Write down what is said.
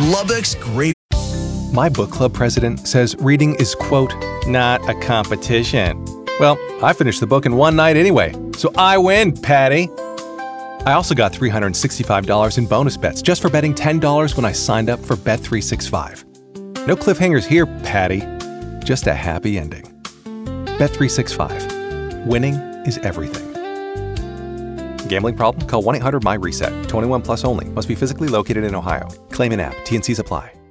Lubbock's great. My book club president says reading is, quote, not a competition. Well, I finished the book in one night anyway, so I win, Patty. I also got $365 in bonus bets just for betting $10 when I signed up for Bet365. No cliffhangers here, Patty. Just a happy ending. Bet365. Winning is everything. Gambling problem? Call 1-800-MY-RESET. 21 plus only. Must be physically located in Ohio. Claim in app. T&Cs apply.